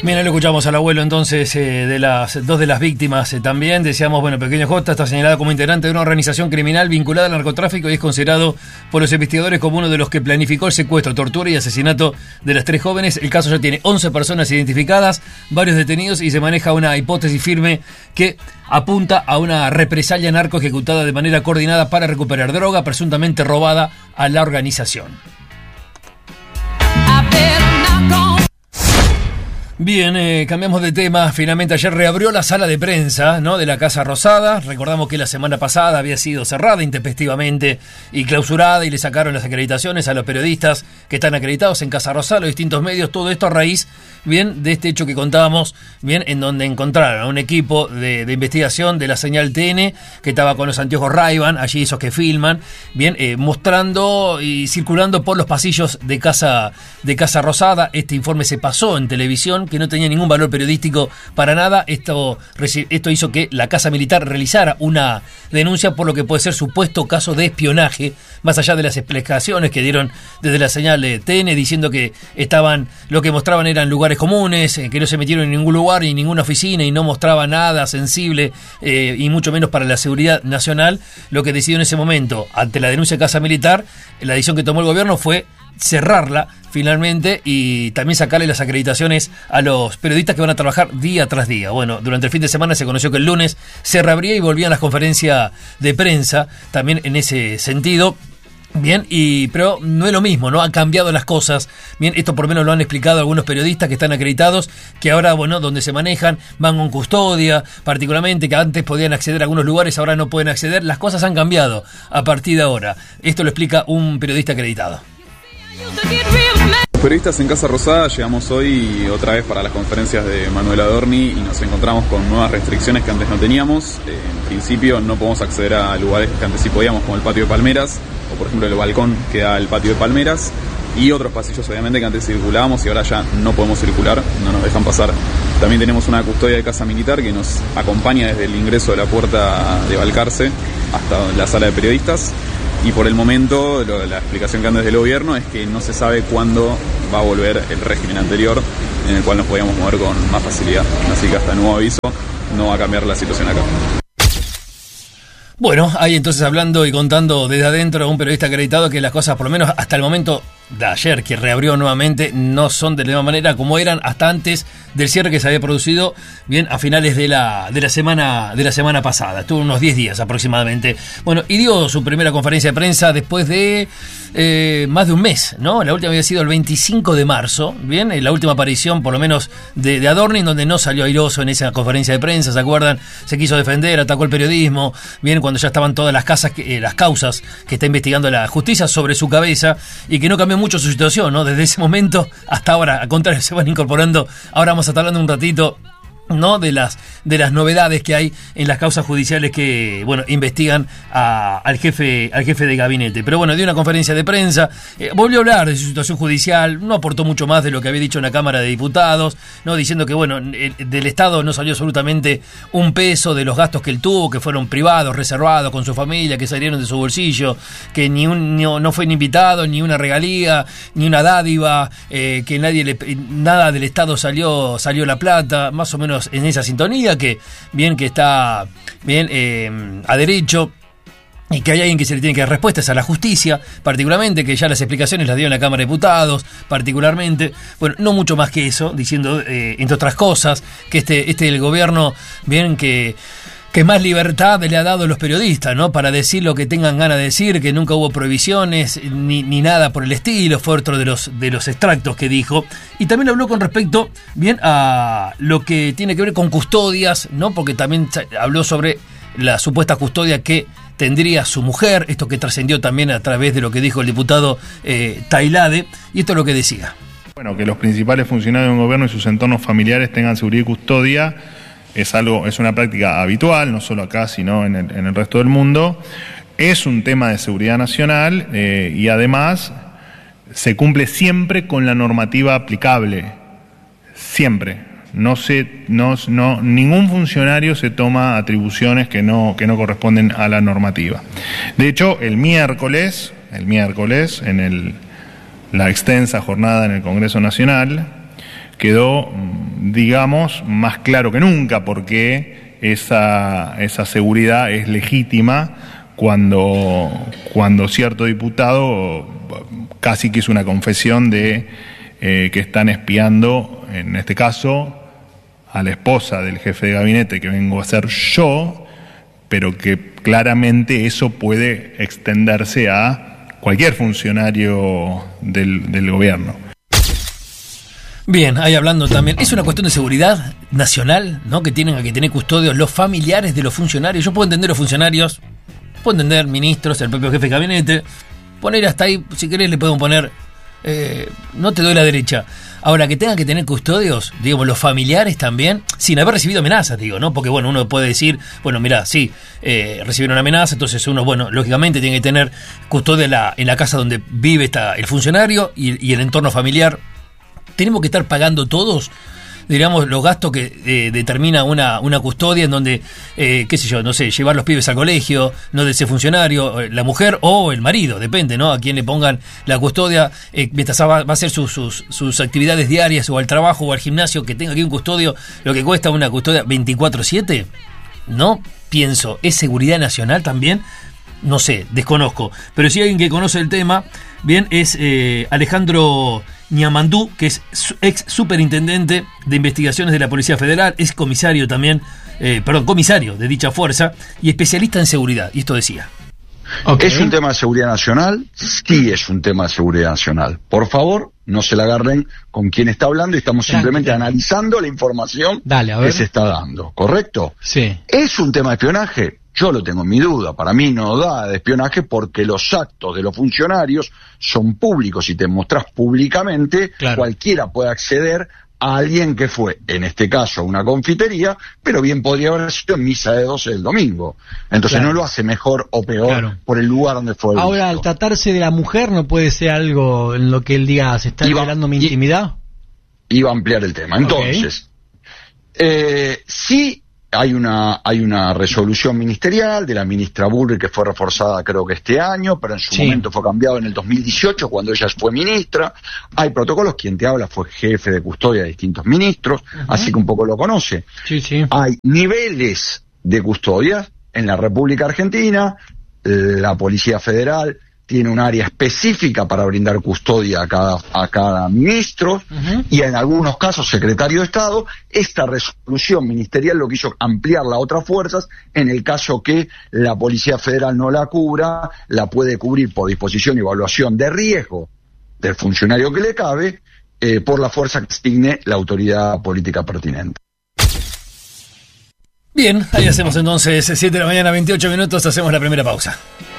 Bien, lo escuchamos al abuelo entonces de las dos de las víctimas también. Decíamos, bueno, Pequeño J está señalado como integrante de una organización criminal vinculada al narcotráfico y es considerado por los investigadores como uno de los que planificó el secuestro, tortura y asesinato de las 3 jóvenes. El caso ya tiene 11 personas identificadas, varios detenidos y se maneja una hipótesis firme que apunta a una represalia narco ejecutada de manera coordinada para recuperar droga presuntamente robada a la organización. Bien, cambiamos de tema. Finalmente ayer reabrió la sala de prensa, ¿no?, de la Casa Rosada. Recordamos que la semana pasada había sido cerrada intempestivamente y clausurada y le sacaron las acreditaciones a los periodistas que están acreditados en Casa Rosada, los distintos medios. Todo esto a raíz, bien, de este hecho que contábamos, bien, en donde encontraron a un equipo de investigación de la señal TN que estaba con los anteojos Ray-Ban, allí esos que filman, bien, mostrando y circulando por los pasillos de Casa Rosada. Este informe se pasó en televisión, que no tenía ningún valor periodístico para nada. Esto hizo que la Casa Militar realizara una denuncia por lo que puede ser supuesto caso de espionaje, más allá de las explicaciones que dieron desde la señal de TN, diciendo que lo que mostraban eran lugares comunes, que no se metieron en ningún lugar ni en ninguna oficina y no mostraba nada sensible, y mucho menos para la seguridad nacional. Lo que decidió en ese momento, ante la denuncia de Casa Militar, la decisión que tomó el gobierno fue cerrarla finalmente y también sacarle las acreditaciones a los periodistas que van a trabajar día tras día. Bueno, durante el fin de semana se conoció que el lunes se reabría y volvían las conferencias de prensa también en ese sentido. Bien, pero no es lo mismo, ¿no? Han cambiado las cosas. Bien, esto por lo menos lo han explicado algunos periodistas que están acreditados, que ahora, bueno, donde se manejan, van con custodia, particularmente, que antes podían acceder a algunos lugares, ahora no pueden acceder. Las cosas han cambiado a partir de ahora. Esto lo explica un periodista acreditado. Los periodistas en Casa Rosada llegamos hoy otra vez para las conferencias de Manuel Adorni y nos encontramos con nuevas restricciones que antes no teníamos. En principio no podemos acceder a lugares que antes sí podíamos, como el patio de Palmeras, o por ejemplo el balcón que da al patio de Palmeras, y otros pasillos obviamente que antes circulábamos y ahora ya no podemos circular, no nos dejan pasar. También tenemos una custodia de Casa Militar que nos acompaña desde el ingreso de la puerta de Balcarce hasta la sala de periodistas. Y por el momento, la explicación que anda desde el gobierno es que no se sabe cuándo va a volver el régimen anterior, en el cual nos podíamos mover con más facilidad. Así que hasta nuevo aviso no va a cambiar la situación acá. Bueno, ahí entonces hablando y contando desde adentro a un periodista acreditado que las cosas, por lo menos hasta el momento de ayer, que reabrió nuevamente, no son de la misma manera como eran hasta antes del cierre que se había producido bien a finales de la semana pasada. Estuvo unos 10 días aproximadamente. Bueno, y dio su primera conferencia de prensa después de más de un mes, ¿no? La última había sido el 25 de marzo, bien, la última aparición por lo menos de Adorni, en donde no salió airoso en esa conferencia de prensa, ¿se acuerdan? Se quiso defender, atacó el periodismo, bien, cuando ya estaban todas las causas que está investigando la justicia sobre su cabeza, y que no cambió mucho su situación, ¿no? Desde ese momento hasta ahora, al contrario, se van incorporando. Ahora vamos a estar hablando un ratito, ¿no?, de las novedades que hay en las causas judiciales que, bueno, investigan al jefe de gabinete. Pero bueno, dio una conferencia de prensa, volvió a hablar de su situación judicial, no aportó mucho más de lo que había dicho en la Cámara de Diputados, ¿no?, diciendo que, bueno, del Estado no salió absolutamente un peso de los gastos que él tuvo, que fueron privados, reservados con su familia, que salieron de su bolsillo, que no fue ni invitado, ni una regalía, ni una dádiva, que nada del Estado salió la plata, más o menos en esa sintonía, que está bien a derecho, y que hay alguien que se le tiene que dar respuestas a la justicia, particularmente, que ya las explicaciones las dio en la Cámara de Diputados, particularmente. Bueno, no mucho más que eso, diciendo, entre otras cosas, que el gobierno, bien, que más libertad le ha dado a los periodistas, ¿no?, para decir lo que tengan ganas de decir, que nunca hubo prohibiciones ni nada por el estilo. Fue otro de los extractos que dijo. Y también habló con respecto, bien, a lo que tiene que ver con custodias, ¿no?, porque también habló sobre la supuesta custodia que tendría su mujer, esto que trascendió también a través de lo que dijo el diputado Tailade, y esto es lo que decía. Bueno, que los principales funcionarios de un gobierno y sus entornos familiares tengan seguridad y custodia es una práctica habitual, no solo acá, sino en el resto del mundo. Es un tema de seguridad nacional y además se cumple siempre con la normativa aplicable. Siempre. Ningún funcionario se toma atribuciones que no corresponden a la normativa. De hecho, el miércoles, en la extensa jornada en el Congreso Nacional, quedó digamos, más claro que nunca, porque esa seguridad es legítima cuando cierto diputado casi que hizo una confesión de que están espiando, en este caso, a la esposa del jefe de gabinete, que vengo a ser yo, pero que claramente eso puede extenderse a cualquier funcionario del gobierno. Bien, ahí hablando también, es una cuestión de seguridad nacional, ¿no? Que tienen que tener custodios los familiares de los funcionarios. Yo puedo entender los funcionarios, puedo entender ministros, el propio jefe de gabinete, poner hasta ahí, si querés le podemos poner, no te doy la derecha. Ahora, que tengan que tener custodios, digamos, los familiares también, sin haber recibido amenazas, digo, ¿no? Porque, bueno, uno puede decir, bueno, mirá, sí, recibieron una amenaza, entonces uno, bueno, lógicamente tiene que tener custodia en la casa donde vive el funcionario y el entorno familiar. Tenemos que estar pagando todos, digamos, los gastos que determina una custodia en donde, qué sé yo, no sé, llevar los pibes al colegio, no de ese funcionario, la mujer o el marido, depende, ¿no? A quien le pongan la custodia, mientras va a hacer sus actividades diarias o al trabajo o al gimnasio, que tenga aquí un custodio, lo que cuesta una custodia 24/7, ¿no? Pienso, ¿es seguridad nacional también? No sé, desconozco. Pero si hay alguien que conoce el tema, bien, es Alejandro Ñamandú, que es ex superintendente de investigaciones de la Policía Federal, es comisario también, comisario de dicha fuerza y especialista en seguridad. Y esto decía. Okay. ¿Es un tema de seguridad nacional? Sí, es un tema de seguridad nacional. Por favor, no se la agarren con quien está hablando y estamos simplemente analizando la información que se está dando. ¿Correcto? Sí. ¿Es un tema de espionaje? Yo lo tengo en mi duda. Para mí no da de espionaje porque los actos de los funcionarios son públicos y te mostrás públicamente, cualquiera puede acceder a alguien que fue, en este caso, a una confitería, pero bien podría haber sido en misa de 12 del domingo. Entonces no lo hace mejor o peor por el lugar donde fue. Ahora, al tratarse de la mujer, ¿no puede ser algo en lo que él diga, se está violando mi intimidad? Iba a ampliar el tema. Entonces, sí, hay una resolución ministerial de la ministra Bullrich que fue reforzada creo que este año, pero en su momento fue cambiado en el 2018 cuando ella fue ministra. Hay protocolos, quien te habla fue jefe de custodia de distintos ministros, así que un poco lo conoce. Hay niveles de custodia en la República Argentina, la Policía Federal tiene un área específica para brindar custodia a cada ministro y en algunos casos secretario de Estado. Esta resolución ministerial lo que hizo ampliarla a otras fuerzas. En el caso que la Policía Federal no la cubra, la puede cubrir por disposición y evaluación de riesgo del funcionario que le cabe por la fuerza que asigne la autoridad política pertinente. Bien, ahí hacemos entonces 7 de la mañana, 28 minutos, hacemos la primera pausa.